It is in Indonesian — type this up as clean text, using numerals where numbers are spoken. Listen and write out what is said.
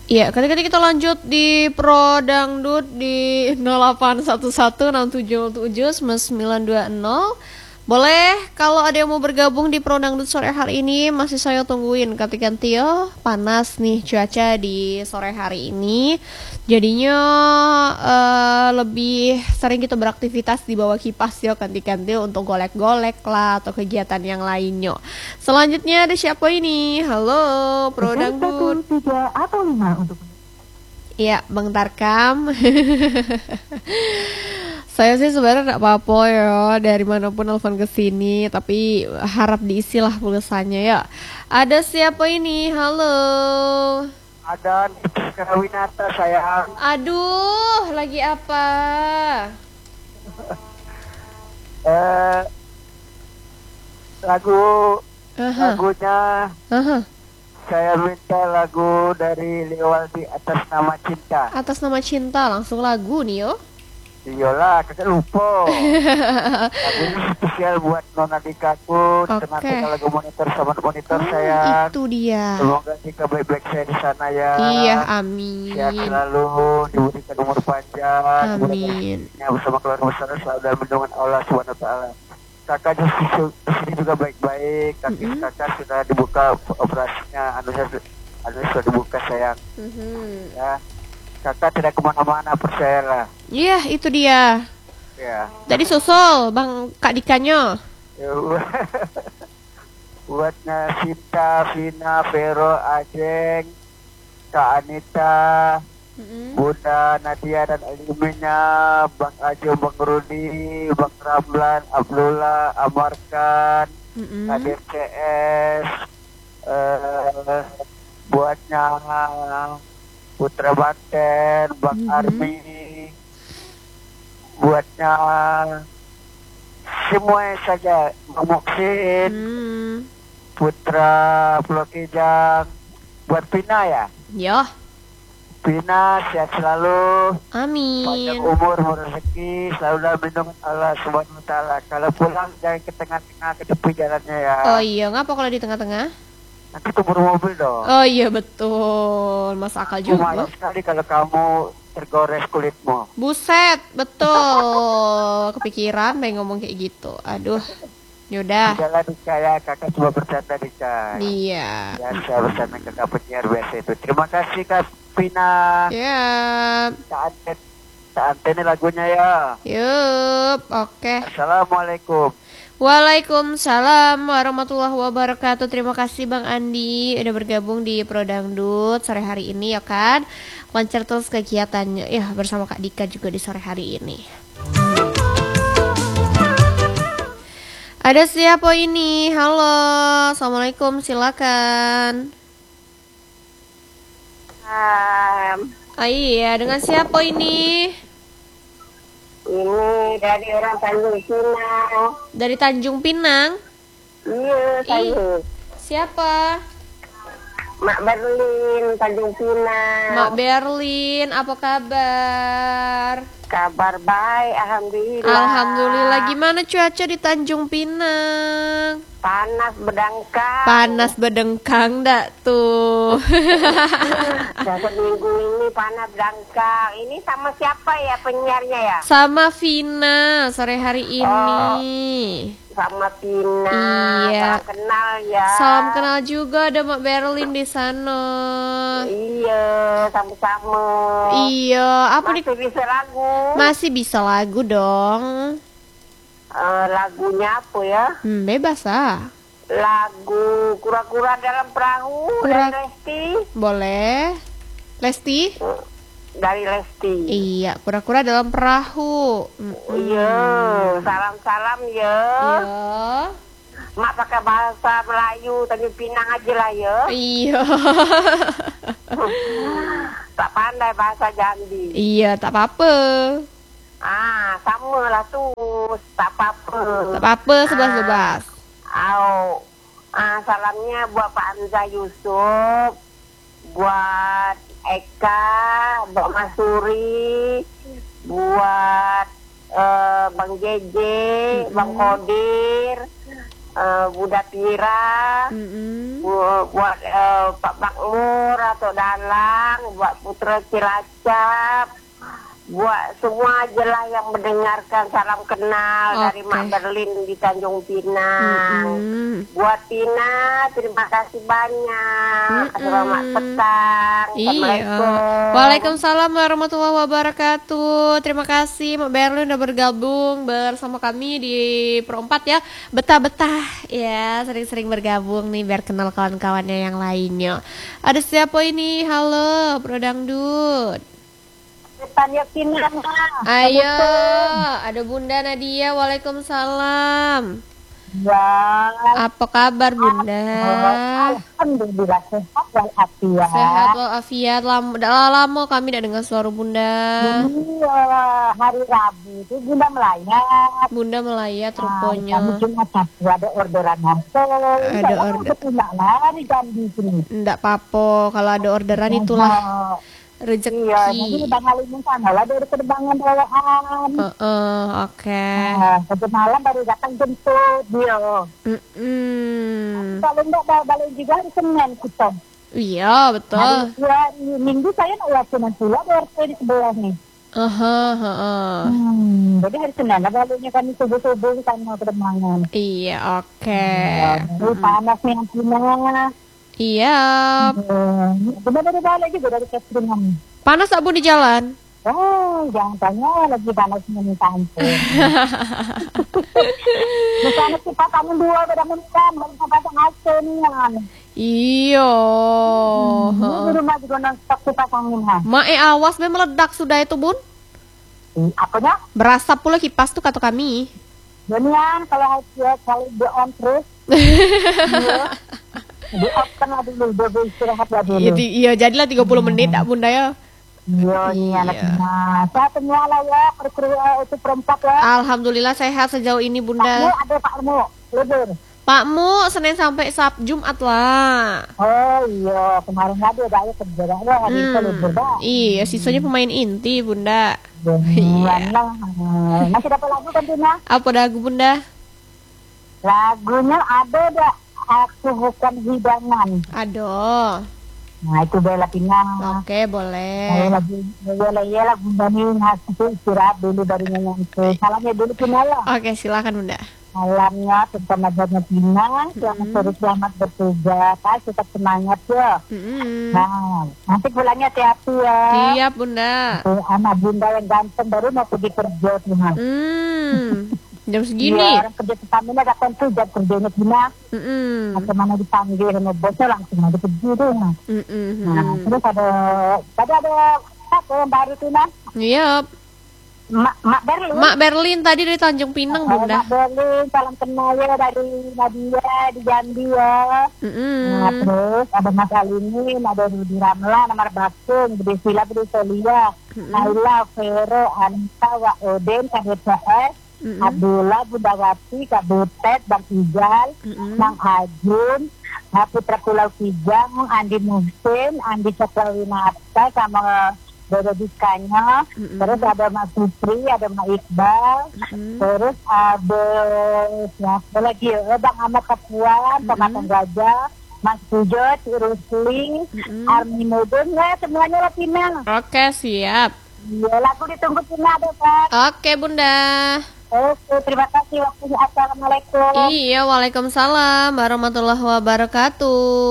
Iya, kali-kali kita lanjut di Pro Dangdut di 0811-9707-9920. Boleh, kalau ada yang mau bergabung di Pro Dangdut sore hari ini, masih saya tungguin. Katikan Tio, panas nih cuaca di sore hari ini. Jadinya lebih sering kita beraktivitas di bawah kipas ya, Katikan Tio, untuk golek-golek lah atau kegiatan yang lainnya. Selanjutnya ada siapa ini? Halo, Pro Dangdut. 3 atau 5 untuk Iya, Bang Tarkam. Saya sih sebenarnya nggak apa-apa ya dari manapun nelfon ke sini, tapi harap diisilah pulsanya ya. Ada siapa ini? Halo. ada Winata sayang. Aduh, lagi apa? Lagu Aha, lagunya aha. saya minta lagu dari Lewaldi Atas Nama Cinta. Atas nama cinta, langsung lagu nih yo. Iyalah, kakak lupa. Lagunya spesial buat Nona Dikaku, tengah-tengah lagu monitor sama monitor saya. Itu dia. Semoga jika baik-baik saya di sana ya. Iya, Sehat amin. selalu, diberikan umur panjang. Amin. Ya, bersama keluarga besar selalu dalam lindungan Allah Subhanahu wa taala. Kakak di sini juga baik-baik. Kaki kakak sudah dibuka operasinya, anunya sudah dibuka sayang. Ya, kakak tidak kemana-mana, percayalah. Iya, itu dia. Ya. Tadi susul Bang Kak Dikanya. Ya, buatnya Sinta, Vina, Vero, Ajeng, Kak Anita, Bunda Nadia dan Aliminnya, Bang Ajo, Bang Rudi, Bang Ramlan, Abdullah, Amarkan, KDCS, buatnya Putra Banten, Bang Armi, buatnya semuanya saja, Bang Moksin, Putra Pulau Kijang, buat Pina ya. Yo, Pina sehat selalu, panjang amin. umur, rezeki, selalu dalam lindungan Allah Subhanahu wa taala. Kalau pulang jangan ke tengah-tengah, ke tepi jalannya ya. Oh iya, ngapa kalau di tengah-tengah? Nanti keburu mobil dong. Oh iya betul, mas akal juga. Lumayan sekali kalau kamu tergores kulitmu. Buset, betul. Kepikiran pengen ngomong kayak gitu. Aduh, yaudah. Udahlah Dika ya, kakak cuma bercanda Dika. Iya. Biasa bersama kakak penyiar biasa itu. Terima kasih Kak Pina. Ya, Kak Antene lagunya ya. yup, oke. Assalamualaikum. Waalaikumsalam warahmatullahi wabarakatuh. Terima kasih Bang Andi udah bergabung di Pro Dangdut sore hari ini ya kan. Lancar terus kegiatannya ya bersama Kak Dika juga di sore hari ini. Ada siapa ini? Halo, assalamualaikum, silakan. Iya, dengan siapa ini? Ini dari orang Tanjung Pinang. Dari Tanjung Pinang. Iya, Tanjung. Siapa? Mak Berlin, Tanjung Pinang. Mak Berlin, apa kabar? Kabar baik, alhamdulillah. Alhamdulillah. Gimana cuaca di Tanjung Pinang? Panas berdangkal. Panas bedengkang dak tuh. Satu minggu ini panas berdangkal. Ini sama siapa ya penyiarnya ya? Sama Vina sore hari ini. Sama Tina. Iya. Salam kenal ya. Salam kenal juga, ada Mak Berlin di sana. Iya, sama-sama. Iya, apa nih? Masih bisa lagu? Masih bisa lagu dong. Lagunya apa ya? Bebas ah. Lagu Kura-Kura Dalam Perahu Kura- dari Lesti. Boleh. Lesti? Dari Lesti. Iya, kura-kura dalam perahu. Iya, salam-salam ya. Iya. Mak pakai bahasa Melayu Tanjung Pinang aja lah ya. Iya. Tak pandai bahasa Jambi. Iya, tak apa-apa. Sama lah tuh. Tak apa-apa. Tak apa-apa, 11-11. Salamnya buat Pak Hamzah Yusuf, buat Eka, buat Masuri, buat Bang Jeje, Bang Kodir, Budak Pira, buat Pak Makmur, Dora atau Dalang, buat Putra Cilacap, buat semua aja lah yang mendengarkan salam kenal dari Mak Berlin di Tanjung Pinang. Buat Tina, terima kasih banyak. Selamat petang. Assalamualaikum. Waalaikumsalam warahmatullahi wabarakatuh. Terima kasih Mak Berlin udah bergabung bersama kami di Perempat ya. Betah-betah ya, sering-sering bergabung nih biar kenal kawan-kawannya yang lainnya. Ada siapa ini? Halo, Bro Dangdut. Tanya Tina. Ayo, ada Bunda Nadia. Waalaikumsalam. Ya. Apa kabar Bunda? Alhamdulillah sehat walafiat. Sehat walafiat. Lama kami tidak dengar suara Bunda. Iya, hari Rabu itu Bunda melayat. Bunda melayat rupanya. Kami cuma satu ada orderan nonton. Ada order. Lah di Jambi sini. Enggak apa-apa kalau ada orderan itulah rezeki. Iya, nanti Bang Halim sana lah dari penerbangan bawaan. Oke. Satu malam baru datang jemput dia. Kalau enggak balik juga hari Senin kita. Iya, betul. Hari Minggu saya nak lakukan pula RT di sebelah nih. Jadi hari Senin lah baliknya kami subuh-subuh sama penerbangan. Iya, oke. Panas nih Antina. Iya. Benar dari balik juga dari cateringan. Panas tak Bu di jalan? Oh, jangan tanya lagi panas minta ampun. Misalnya kita kamu dua pada mentan, baru pasang AC nih. Iya. Di rumah juga non-stop dipasangin. Mae awas be meledak sudah itu Bun. Apanya? Berasap pula kipas tuh kata kami. Demian kalau di on terus. Di off kan lah dulu, istirahat lah dulu. Iya, jadilah 30 menit tak Bunda ya. Iya, anaknya. Saya lah ya, itu Perempat ya. Alhamdulillah sehat sejauh ini Bunda. Pakmu ada Pakmu, libur. Pakmu Senin sampai Jumat lah. Oh iya, kemarin ada ya kerja ada hari itu libur dah. Iya, sisanya pemain inti Bunda. Iya. Masih dapat lagu kan Tina? Apa lagu Bunda? Lagunya ada dah. Aku bukan hidangan. Aduh. Nah itu Bella Tina. Oke, boleh. Boleh lagu Bani Nasi istirahat dulu dari nyanyi. Salamnya dulu Tina ya. Oke, silakan Bunda. Salamnya tentang najarnya Tina. Selamat bertugas. Tetap semangat ya. Nah, nanti pulangnya hati-hati ya. Siap Bunda. Anak Bunda yang ganteng baru mau pergi kerja Tina. Jam segini? Iya, orang kerja Pertamina datang tuh jam kerjanya Tina. Atau mana dipanggil sama bosnya langsung ada pergi tuh. Nah, terus tadi ada apa yang baru Tina? Iya. Mak Berlin. Mak Berlin tadi dari Tanjung Pinang Bunda. Mak Berlin, salam kenal ya dari Nadia di Jambi ya. Nah, terus ada Mas Alimin, ada Rudi Ramla, Namar Bakung, Budi Sila, Budi Solia, Naila, Vero, Anita, Wak Oden, KDPS. Abdullah, Budawati, Kak Butet, Bang Ijal, Bang Ajun, Putra Pulau Kijang, Andi Muhsin, Andi Caklawinata, sama Dodo Dikanya, terus ada Mas Supri, ada Mas Iqbal, terus ada siapa lagi ya, Bang Ahmad Kapuan, Pematang Gajah, Mas Pujo, Rusli, Armi Mudun, ya semuanya Latina. Oke, siap. Ya, lagu ditunggu Tina ada Pak. Oke Bunda. Oke, terima kasih waktunya. Assalamualaikum. Iya, waalaikumsalam warahmatullahi wabarakatuh.